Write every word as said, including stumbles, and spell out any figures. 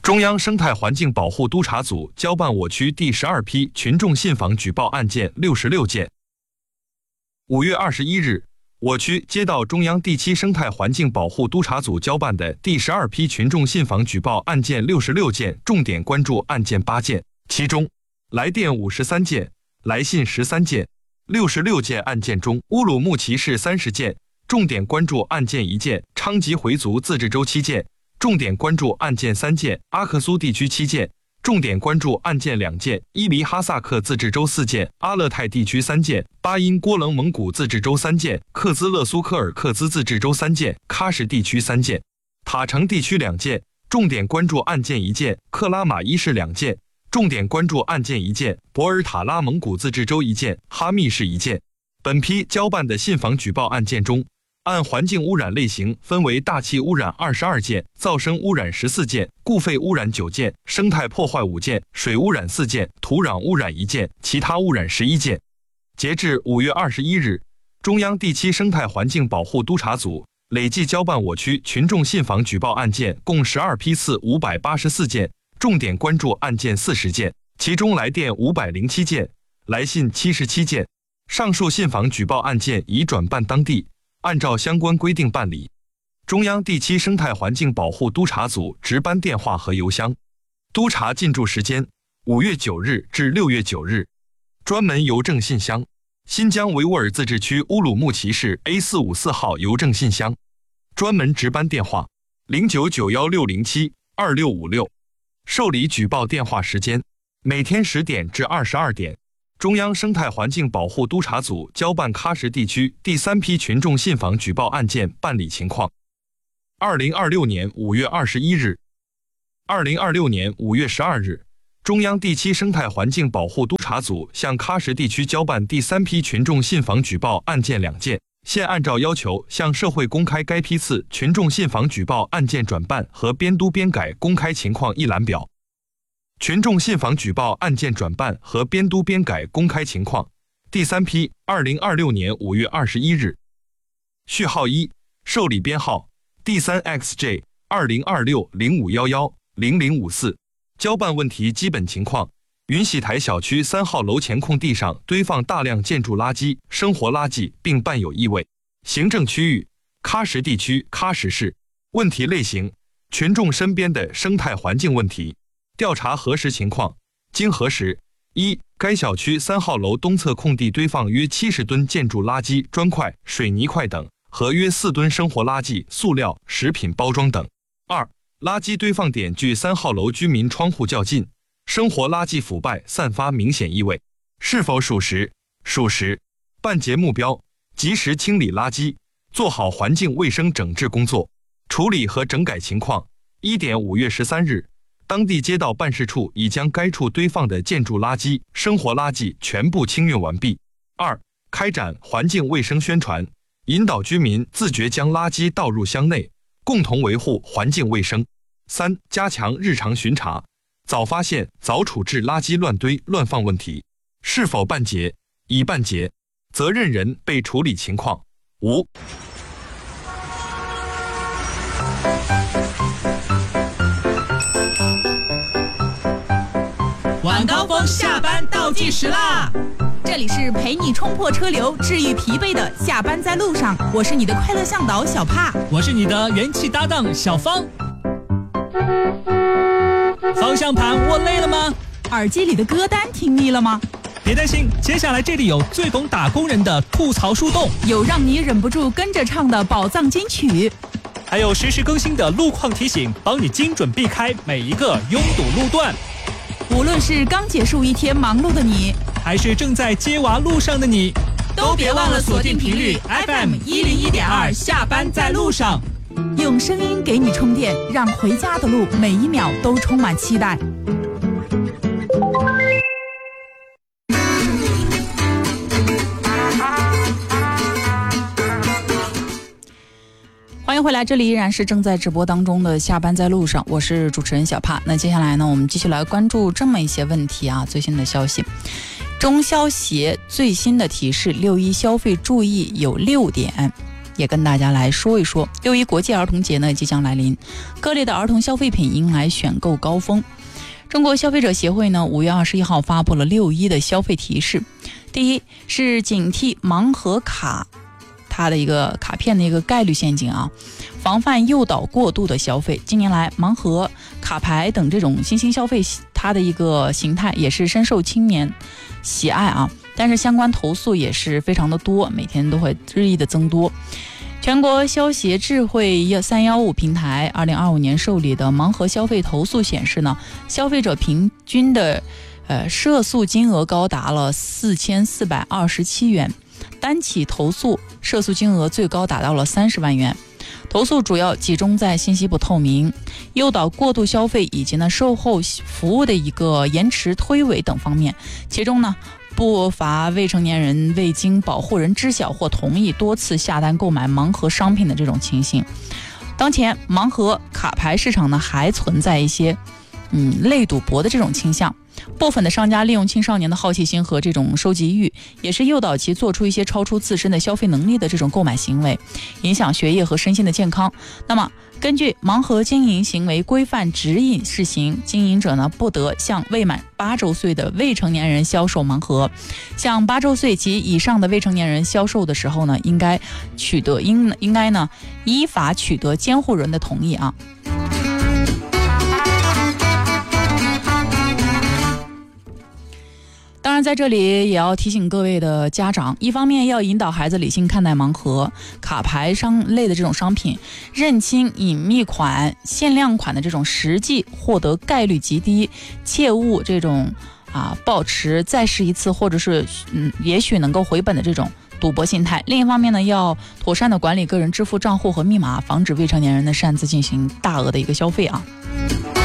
中央生态环境保护督察组交办我区第十二批群众信访举报案件六十六件。五月二十一日，我区接到中央第七生态环境保护督察组交办的第十二批群众信访举报案件六十六件，重点关注案件八件，其中来电五十三件，来信十三件。六十六件案件中，乌鲁木齐市三十件，重点关注案件一件；昌吉回族自治州七件，重点关注案件三件；阿克苏地区七件，重点关注案件两件；伊犁哈萨克自治州四件，阿勒泰地区三件；巴音郭楞蒙古自治州三件，克孜勒苏科尔克孜自治州三件，喀什地区三件；塔城地区两件，重点关注案件一件；克拉玛依市两件，重点关注案件一件；博尔塔拉蒙古自治州一件，哈密市一件。本批交办的信访举报案件中，按环境污染类型分为大气污染二十二件，噪声污染十四件，固废污染九件，生态破坏五件，水污染四件，土壤污染一件，其他污染十一件。截至五月二十一日，中央第七生态环境保护督察组累计交办我区群众信访举报案件共十二批次五百八十四件，重点关注案件四十件，其中来电五百零七件，来信七十七件。上述信访举报案件已转办当地，按照相关规定办理。中央第七生态环境保护督察组值班电话和邮箱。督察进驻时间：五月九日至六月九日。专门邮政信箱：新疆维吾尔自治区乌鲁木齐市 A 四五四号邮政信箱。专门值班电话：零九九一六零七二六五六。受理举报电话时间：每天十点至二十二点。中央生态环境保护督察组交办喀什地区第三批群众信访举报案件办理情况。二零二六年五月二十一日，二零二六年五月十二日，中央第七生态环境保护督察组向喀什地区交办第三批群众信访举报案件两件，现按照要求向社会公开该批次群众信访举报案件转办和编督编改公开情况一览表。群众信访举报案件转办和编督编改公开情况。第三批，二零二六年五月二十一日。序号一，受理编号 D 三 X J 二零二六零五一一零零五四。交办问题基本情况：云喜台小区三号楼前空地上堆放大量建筑垃圾、生活垃圾，并伴有异味。行政区域：喀什地区喀什市。问题类型：群众身边的生态环境问题。调查核实情况：经核实，一、该小区三号楼东侧空地堆放约七十吨建筑垃圾、砖块、水泥块等，和约四吨生活垃圾、塑料、食品包装等。二、垃圾堆放点距三号楼居民窗户较近，生活垃圾腐败，散发明显异味，是否属实？属实。办结目标：及时清理垃圾，做好环境卫生整治工作。处理和整改情况：一点五月十三日。当地街道办事处已将该处堆放的建筑垃圾、生活垃圾全部清运完毕。二、开展环境卫生宣传，引导居民自觉将垃圾倒入箱内，共同维护环境卫生。三、加强日常巡查，早发现、早处置垃圾乱堆、乱放问题。是否办结？已办结。责任人被处理情况：无。 晚高峰下班倒计时啦！ 这里是陪你冲破车流、治愈疲惫的下班在路上，我是你的快乐向导小帕， 我是你的元气搭档小芳。方向盘握累了吗？ 耳机里的歌单听腻了吗？ 别担心，接下来这里有最懂打工人的吐槽树洞， 有让你忍不住跟着唱的宝藏金曲， 还有实时更新的路况提醒，帮你精准避开每一个拥堵路段。 无论是刚结束一天忙碌的你， 还是正在接娃路上的你， 都别忘了锁定频率 F M 一零一点二，下班在路上，用声音给你充电，让回家的路每一秒都充满期待。欢迎回来，这里依然是正在直播当中的下班在路上，我是主持人小帕。那接下来呢，我们继续来关注这么一些问题啊。最新的消息，中消协最新的提示，六一消费注意有六点。 也跟大家来说一说。六一国际儿童节呢即将来临，各类的儿童消费品迎来选购高峰。中国消费者协会呢五月二十一号发布了六一的消费提示。第一是警惕盲盒卡它的一个卡片的一个概率陷阱啊，防范诱导过度的消费。近年来，盲盒、卡牌等这种新兴消费，它的一个形态也是深受青年喜爱啊。但是相关投诉也是非常的多，每天都会日益的增多。全国消协智慧三一五平台二零二五年受理的盲盒消费投诉显示呢，消费者平均的呃涉诉金额高达了四千四百二十七元。单起投诉涉诉金额最高达到了三十万元，投诉主要集中在信息不透明、诱导过度消费以及呢售后服务的一个延迟推诿等方面。其中呢，不乏未成年人未经保护人知晓或同意多次下单购买盲盒商品的这种情形。当前盲盒卡牌市场呢还存在一些嗯类赌博的这种倾向。部分的商家利用青少年的好奇心和这种收集欲，也是诱导其做出一些超出自身的消费能力的这种购买行为，影响学业和身心的健康。那么根据盲盒经营行为规范指引试行，经营者呢不得向未满八周岁的未成年人销售盲盒，向八周岁及以上的未成年人销售的时候呢，应该取得应应该呢依法取得监护人的同意啊。当然在这里也要提醒各位的家长，一方面要引导孩子理性看待盲盒、卡牌商类的这种商品，认清隐秘款、限量款的这种实际获得概率极低，切勿这种啊抱持再试一次或者是嗯也许能够回本的这种赌博心态。另一方面呢，要妥善的管理个人支付账户和密码，防止未成年人的擅自进行大额的一个消费啊。